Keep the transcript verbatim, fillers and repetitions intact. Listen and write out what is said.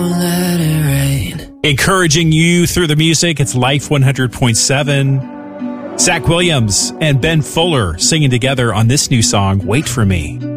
Let it rain. Encouraging you through the music, it's Life one hundred point seven. Zach Williams and Ben Fuller singing together on this new song, Wait For Me.